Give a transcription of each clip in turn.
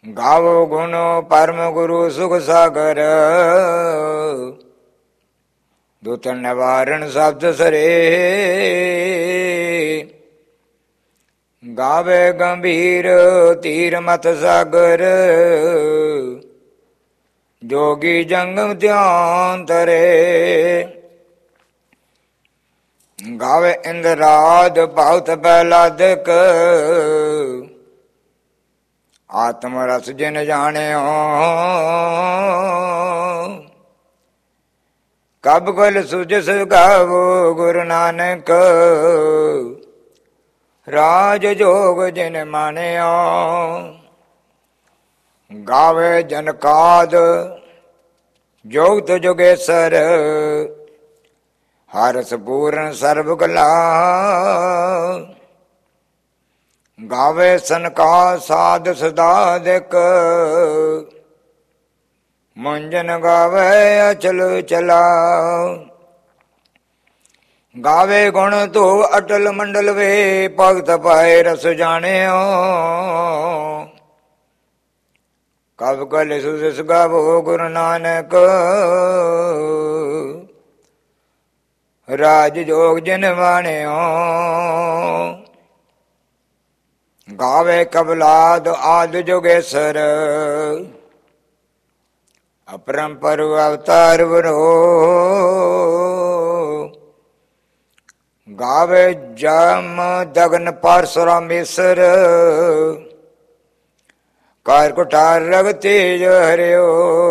ਗਾਵੋ ਗੁਣ ਪਰਮ ਗੁਰੂ ਸੁਖ ਸਾਗਰ, ਦੁਤ ਨਿਵਾਰਨ ਸ਼ਬਦ ਸਰੇ। ਗਾਵੇ ਗੰਭੀਰ ਧੀਰ ਮਤ ਸਾਗਰ, ਜੋਗੀ ਜੰਗਮ ਧਿਆਨ ਤਰੇ। ਗਾਵੇ ਇੰਦਰਾਜ ਬਹੁਤ ਬੈਲਾਦਕ, ਆਤਮ ਰਸ ਜਿਨ ਜਾਣਿਓ। ਕਬ ਕਲ ਸੁਜਸ ਗਾਵੋ ਗੁਰੂ ਨਾਨਕ, ਰਾਜ ਜੋਗ ਜਿਨ ਮਾਨਿਓ। ਗਾਵੇ ਜਨਕਾਦ ਜੋਗਤ ਜੋਗੇਸ਼ਰ, ਹਰਸ ਪੂਰਨ ਸਰਬ ਕਲਾ। ਗਾਵੇ ਸਨਕਾ ਸਾਧ ਸਦਾਦਿਕ, ਮੁੰਜਨ ਗਾਵੇ ਅਚਲ ਚਲਾ। ਗਾਵੇ ਗੁਣ ਤੋ ਅਟਲ ਮੰਡਲ ਵੇ, ਭਗਤ ਪਾਏ ਰਸ ਜਾਣਿਓ। ਕਬ ਕਲ ਸੁਜਸ ਗਾਵੋ ਗੁਰੂ ਨਾਨਕ, ਰਾਜ ਜੋਗ ਜਿਨ ਮਾਣਿਓ। ਗਾਵੇ ਕਬਲਾਦ ਆਦ ਜੋਗੇਸ਼ਰ, ਅਪਰੰਪਰ ਅਵਤਾਰ ਵਰੋ। ਗਾਵੇ ਜਮ ਦਗਨ ਪਰਸੁਰਾਮੇਸ਼ਰ, ਕਾਰ ਕੁਟਾਰ ਰਗ ਤੇਜ ਹਰਿਓ।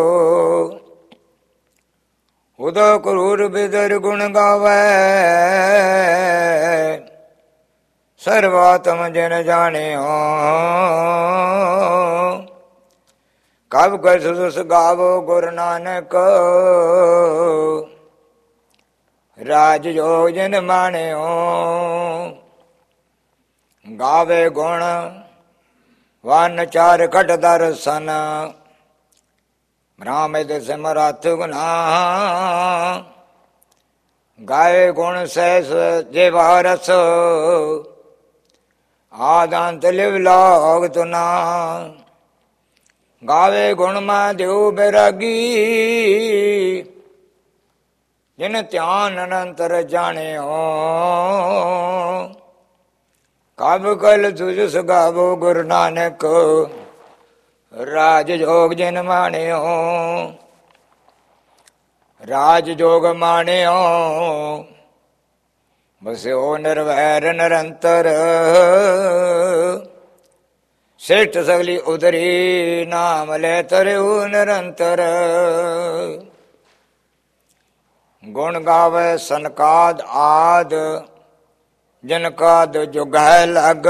ਉਦੋ ਕਰੂਰ ਬਿਦਰ ਗੁਣ ਗਾਵੇ, ਸਰਵਾਤਮ ਜਨ ਜਾਣਿਓ। ਕਬ ਕਲ ਸੁਜਸ ਗਾਵੋ ਗੁਰੂ ਨਾਨਕ, ਰਾਜ ਜੋਗ ਜਿਨ ਮਾਣਿਓ। ਗਾਵੇ ਗੁਣ ਵਨ ਚਾਰ ਘਟ ਦਰਸ਼ਨ, ਬ੍ਰਾਹਮਿਦ ਸਿਮਰਥ ਗੁਨਾ। ਗਾਏ ਗੁਣ ਸਹਿਸ ਜਿਵਾ ਰਸ, ਆਦੰਤ ਲਿਵ ਲਾਗ ਤੁਨਾ। ਗਾਵੇ ਗੁਣ ਮੈਂ ਦਿਉ ਬੈਰਾਗੀ, ਜਿਨ ਧਿਆਨ ਅਨੰਤਰ ਜਾਣਿਓ। ਕਬ ਕਲ ਸੁਜਸ ਗਾਵੋ ਗੁਰੂ ਨਾਨਕ, ਰਾਜ ਜੋਗ ਜਿਨ ਮਾਣਿਓ। ਰਾਜ ਜੋਗ ਮਾਣਿਓ, ਬਸਿਓ ਨਿਰਵੈਰ ਨਿਰੰਤਰ। ਸ੍ਰਿਸ਼ਟ ਸਗਲੀ ਉਦਰੀ, ਨਾਮ ਲੈ ਤਰਿਉ ਨਿਰੰਤਰ। ਗੁਣ ਗਾਵੇ ਸਨਕਾਦ ਆਦ, ਜਿਨ ਕਾਦ ਜੁਗ ਹੈ ਲਗ।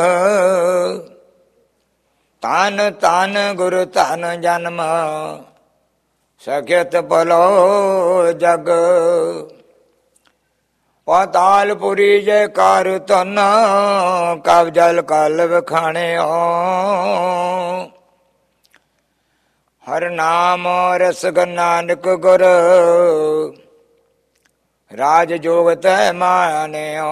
ਤਨ ਤਨ ਗੁਰੂ ਧਨ ਜਨਮ, ਸਖਿਤ ਭਲੋ ਜਗ। ਪਾਤਾਲਪੁਰੀ ਜੈਕਾਰ ਧਨ, ਕਬ ਜਲ ਕਲ ਵਖਾਣਿਓ। ਹਰ ਨਾਮ ਰਸ ਨਾਨਕ ਗੁਰ, ਰਾਜ ਜੋਗ ਤੈ ਮਾਣਿਓ।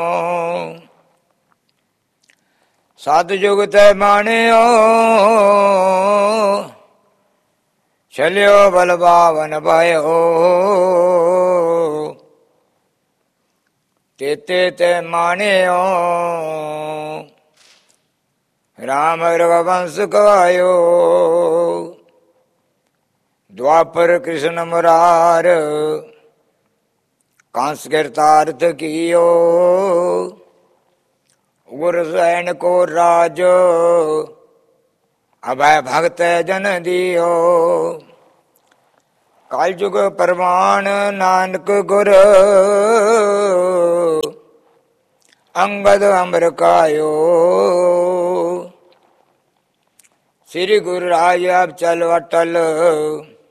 ਸਤ ਜੁਗ ਤੈ ਮਾਣਿਓ, ਚਲਿਓ ਬਲ ਬਾਵਨ ਪਾਇਓ। ਤੇਤੇ ਤੇ ਮਾਣਿਓ, ਰਾਮ ਰਘੁਵੰਸ ਗਾਇਓ। ਦੁਆਪਰ ਕ੍ਰਿਸ਼ਨ ਮੁਰਾਰ, ਕੰਸ ਕਿਰਤਾਰਥ ਕੀਓ। ਗੁਰ ਸੈਨ ਕੋ ਰਾਜ, ਅਭੈ ਭਗਤ ਜਨ ਦਿਓ। ਕਲ ਜੁਗ ਪ੍ਰਮਾਣ ਨਾਨਕ ਗੁਰ, ਅੰਗਦ ਅੰਬਰ ਕਾਇਓ। ਸ੍ਰੀ ਗੁਰੂ ਰਾਜ ਅਬ ਚਲ ਅਟਲ,